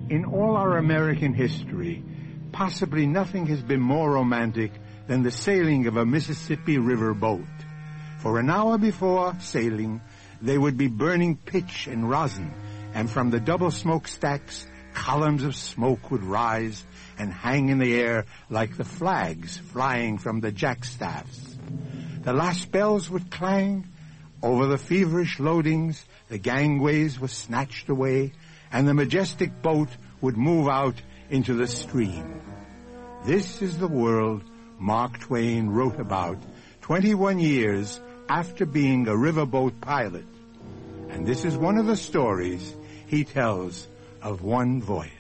In all our American history, possibly nothing has been more romantic than the sailing of a Mississippi River boat. For an hour before sailing, they would be burning pitch and rosin, and from the double smokestacks, columns of smoke would rise and hang in the air like the flags flying from the jackstaffs. The last bells would clang. Over the feverish loadings, the gangways were snatched away, and the majestic boat would move out into the stream. This is the world Mark Twain wrote about 21 years after being a riverboat pilot. And this is one of the stories he tells of one voyage.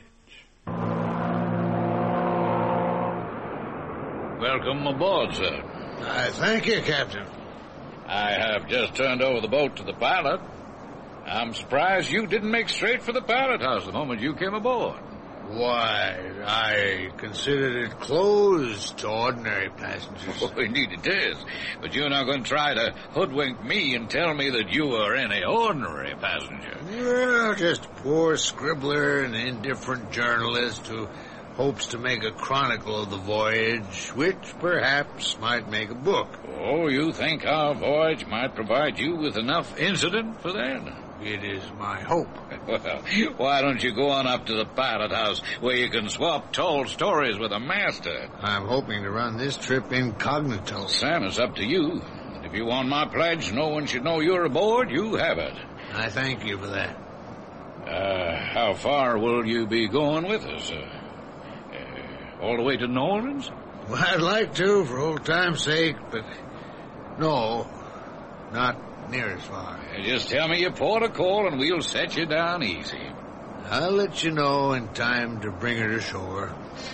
Welcome aboard, sir. Thank you, Captain. I have just turned over the boat to the pilot. I'm surprised you didn't make straight for the pilot house the moment you came aboard. Why, I considered it closed to ordinary passengers. Oh, indeed it is. But you're not going to try to hoodwink me and tell me that you are any ordinary passenger. Well, just a poor scribbler and indifferent journalist who hopes to make a chronicle of the voyage, which perhaps might make a book. Oh, you think our voyage might provide you with enough incident for that? It is my hope. Well, why don't you go on up to the pilot house where you can swap tall stories with a master? I'm hoping to run this trip incognito. Sam, it's up to you. If you want my pledge, no one should know you're aboard, you have it. I thank you for that. How far will you be going with us? All the way to New Orleans? Well, I'd like to, for old time's sake, but no, not near as far. Just tell me your port of call and we'll set you down easy. I'll let you know in time to bring her to shore.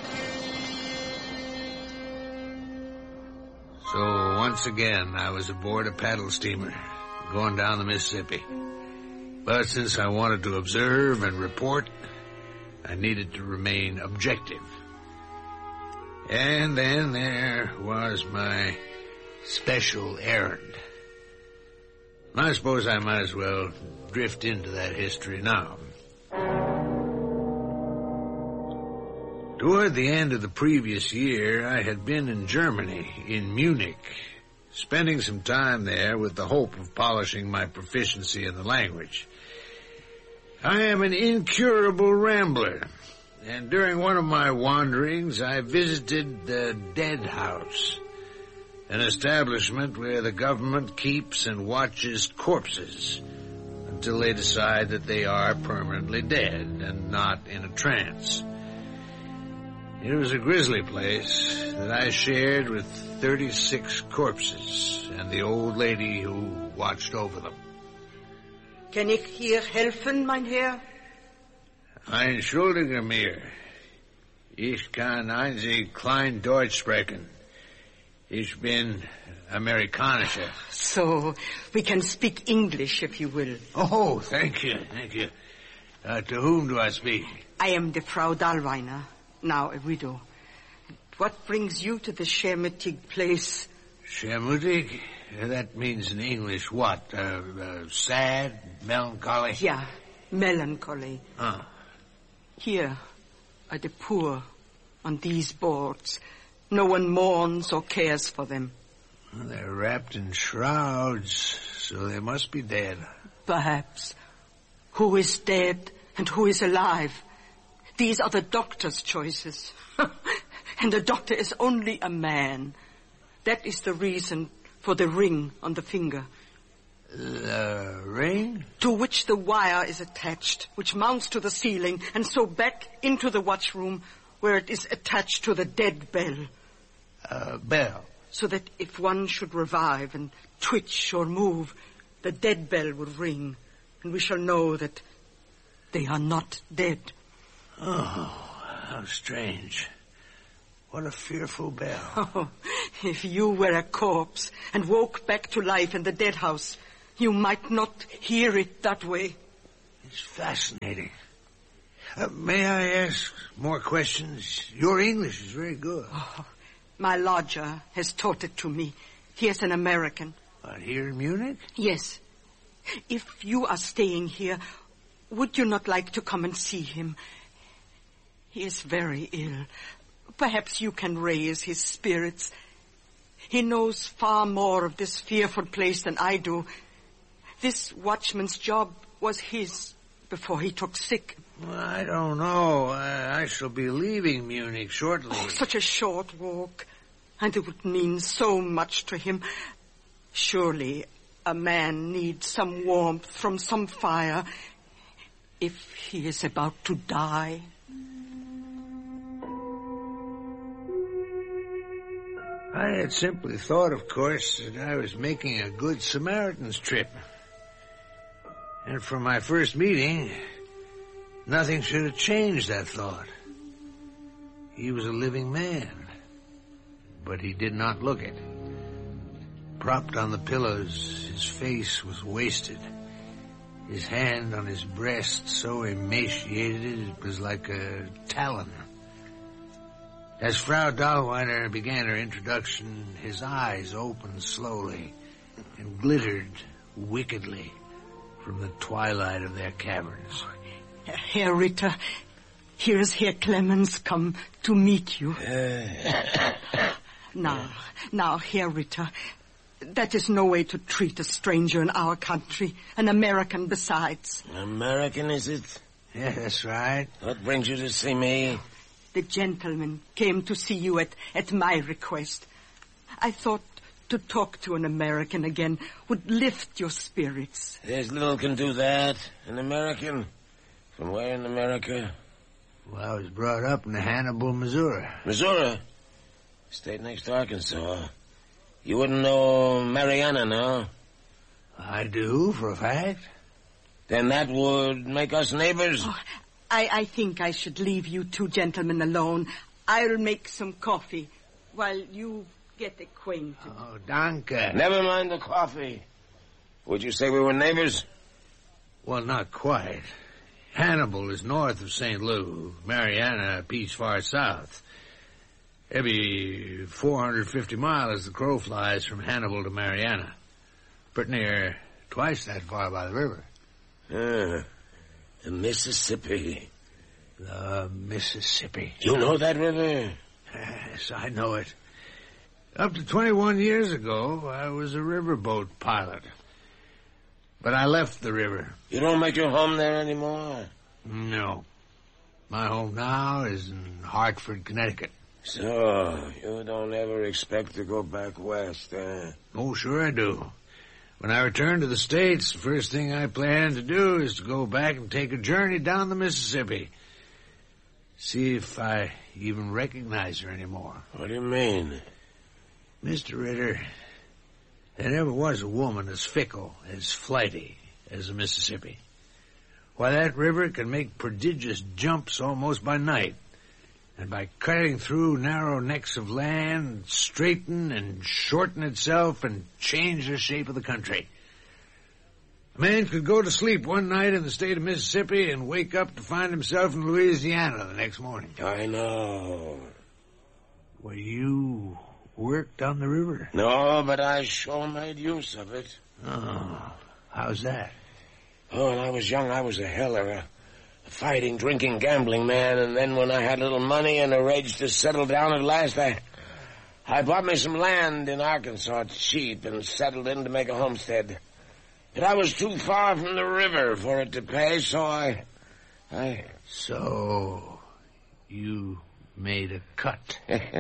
So once again, I was aboard a paddle steamer going down the Mississippi. But since I wanted to observe and report, I needed to remain objective. And then there was my special errand. I suppose I might as well drift into that history now. Toward the end of the previous year, I had been in Germany, in Munich, spending some time there with the hope of polishing my proficiency in the language. I am an incurable rambler, and during one of my wanderings, I visited the Dead House, an establishment where the government keeps and watches corpses until they decide that they are permanently dead and not in a trance. It was a grisly place that I shared with 36 corpses and the old lady who watched over them. Kann ich hier helfen, mein Herr? Entschuldige mir. Ich kann einzig klein Deutsch sprechen. Ich bin Amerikanischer. So, we can speak English if you will. Oh, thank you, thank you. To whom do I speak? I am the Frau Dahlweiner, now a widow. What brings you to the Schermutig place? Schermutig? That means in English what? Sad? Melancholy? Yeah, melancholy. Here are the poor on these boards. No one mourns or cares for them. Well, they're wrapped in shrouds, so they must be dead. Perhaps. Who is dead and who is alive? These are the doctor's choices. And the doctor is only a man. That is the reason for the ring on the finger. The ring? To which the wire is attached, which mounts to the ceiling, and so back into the watchroom, where it is attached to the dead bell. Bell? So that if one should revive and twitch or move, the dead bell would ring, and we shall know that they are not dead. Oh, how strange. What a fearful bell. Oh, if you were a corpse and woke back to life in the dead house, you might not hear it that way. It's fascinating. May I ask more questions? Your English is very good. Oh, my lodger has taught it to me. He is an American. Here in Munich? Yes. If you are staying here, would you not like to come and see him? He is very ill. Perhaps you can raise his spirits. He knows far more of this fearful place than I do. This watchman's job was his before he took sick. Well, I don't know. I shall be leaving Munich shortly. Oh, such a short walk. And it would mean so much to him. Surely a man needs some warmth from some fire if he is about to die. I had simply thought, of course, that I was making a good Samaritan's trip. And from my first meeting, nothing should have changed that thought. He was a living man, but he did not look it. Propped on the pillows, his face was wasted. His hand on his breast so emaciated it was like a talon. As Frau Dahlweiner began her introduction, his eyes opened slowly and glittered wickedly from the twilight of their caverns. Herr Ritter, here is Herr Clemens come to meet you. Now, Herr Ritter, that is no way to treat a stranger in our country, an American besides. American, is it? Yeah, that's right. What brings you to see me? The gentleman came to see you at my request. I thought to talk to an American again would lift your spirits. There's little can do that. An American? From where in America? Well, I was brought up in Hannibal, Missouri. Missouri? State next to Arkansas. You wouldn't know Mariana, no? I do, for a fact. Then that would make us neighbors? Oh, I think I should leave you two gentlemen alone. I'll make some coffee while you get acquainted. Oh, danke. Never mind the coffee. Would you say we were neighbors? Well, not quite. Hannibal is north of St. Louis. Mariana a piece far south. Every 450 miles the crow flies from Hannibal to Mariana. Pretty near twice that far by the river. The Mississippi. The Mississippi. You know that river? Yes, I know it. Up to 21 years ago, I was a riverboat pilot. But I left the river. You don't make your home there anymore? No. My home now is in Hartford, Connecticut. So, you don't ever expect to go back west, eh? Oh, sure I do. When I return to the States, the first thing I plan to do is to go back and take a journey down the Mississippi. See if I even recognize her anymore. What do you mean? Mr. Ritter, there never was a woman as fickle, as flighty as the Mississippi. Why, that river can make prodigious jumps almost by night. And by cutting through narrow necks of land, straighten and shorten itself and change the shape of the country. A man could go to sleep one night in the state of Mississippi and wake up to find himself in Louisiana the next morning. I know. Well, you worked on the river? No, but I sure made use of it. Oh, how's that? Oh, when I was young, I was a heller, a fighting, drinking, gambling man, and then when I had a little money and arranged to settle down at last, I bought me some land in Arkansas cheap and settled in to make a homestead. But I was too far from the river for it to pay, so I... So, you made a cut.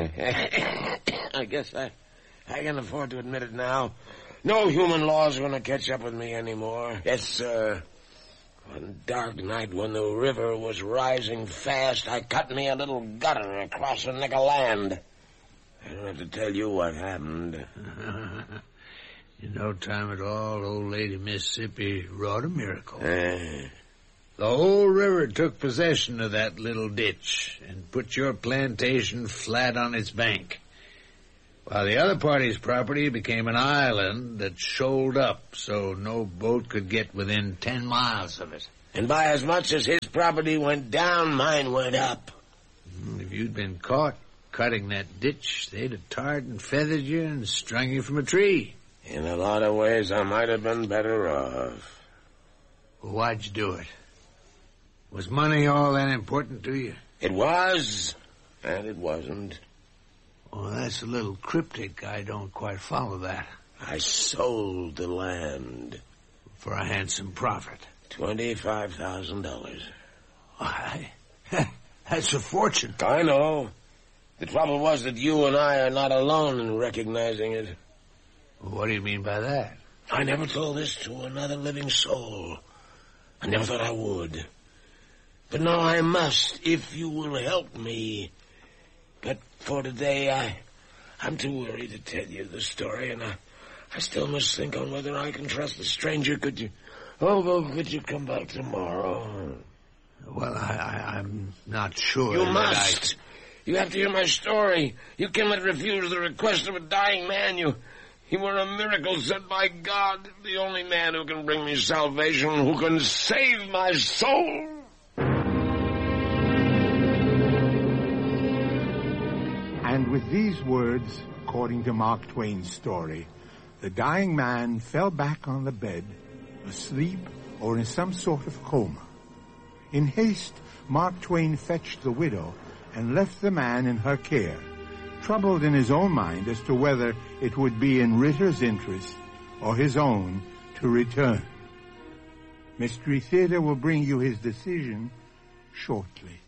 I guess I can afford to admit it now. No human laws are going to catch up with me anymore. Yes, sir. One dark night when the river was rising fast, I cut me a little gutter across a neck of land. I don't have to tell you what happened. In no time at all, old lady Mississippi wrought a miracle. The whole river took possession of that little ditch and put your plantation flat on its bank, while the other party's property became an island that shoaled up so no boat could get within 10 miles of it. And by as much as his property went down, mine went up. If you'd been caught cutting that ditch, they'd have tarred and feathered you and strung you from a tree. In a lot of ways, I might have been better off. Well, why'd you do it? Was money all that important to you? It was, and it wasn't. Well, that's a little cryptic. I don't quite follow that. I sold the land. For a handsome profit. $25,000. Why, that's a fortune. I know. The trouble was that you and I are not alone in recognizing it. What do you mean by that? I never told this to another living soul. I never thought I would. But now I must, if you will help me. But for today, I'm too worried to tell you the story, and I still must think on whether I can trust the stranger. Could you come back tomorrow? Well, I'm not sure. You must. You have to hear my story. You cannot refuse the request of a dying man. You were a miracle sent by God, the only man who can bring me salvation, who can save my soul. And with these words, according to Mark Twain's story, the dying man fell back on the bed, asleep or in some sort of coma. In haste, Mark Twain fetched the widow and left the man in her care, troubled in his own mind as to whether it would be in Ritter's interest or his own to return. Mystery Theater will bring you his decision shortly.